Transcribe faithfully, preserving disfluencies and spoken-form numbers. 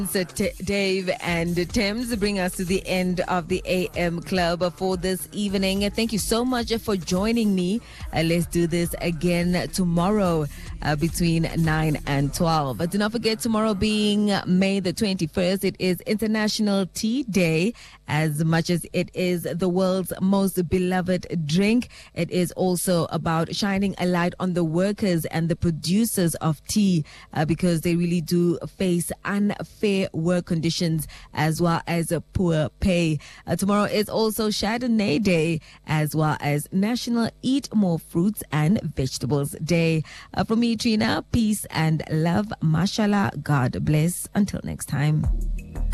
So T- Dave and Thames bring us to the end of the A M Club for this evening. Thank you so much for joining me. Uh, let's do this again tomorrow uh, between nine and twelve. But do not forget, tomorrow being May the twenty-first, it is International Tea Day. As much as it is the world's most beloved drink, it is also about shining a light on the workers and the producers of tea uh, because they really do face unfair work conditions as well as a poor pay. Uh, tomorrow is also Chardonnay Day as well as National Eat More Fruits and Vegetables Day. Uh, from me, Trina, peace and love. Mashallah. God bless. Until next time.